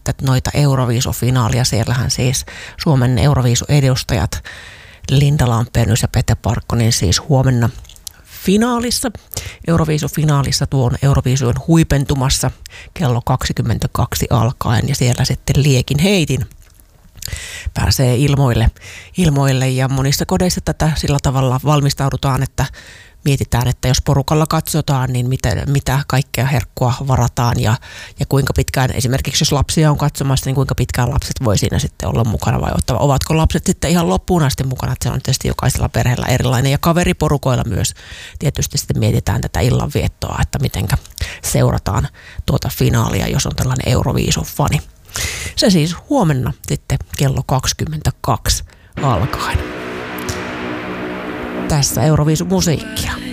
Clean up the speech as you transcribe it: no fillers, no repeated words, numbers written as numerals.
sitten noita Euroviisufinaalia. Siellähän siis Suomen Euroviisu-edustajat Linda Lampenius ja Pete Parkkonen siis huomenna finaalissa, Euroviisufinaalissa tuon Euroviisujen huipentumassa kello 22 alkaen ja siellä sitten liekin heitin pääsee ilmoille ja monissa kodeissa tätä sillä tavalla valmistaudutaan, että mietitään, että jos porukalla katsotaan, niin mitä kaikkea herkkua varataan ja kuinka pitkään, esimerkiksi jos lapsia on katsomassa, niin kuinka pitkään lapset voi siinä sitten olla mukana vai ovatko lapset sitten ihan loppuun asti mukana, että se on tietysti jokaisella perheellä erilainen ja kaveriporukoilla myös tietysti sitten mietitään tätä illanviettoa, että mitenkä seurataan tuota finaalia, jos on tällainen Euroviisu-fani. Se siis huomenna sitten kello 22 alkaen. Tässä Euroviisu-musiikkia.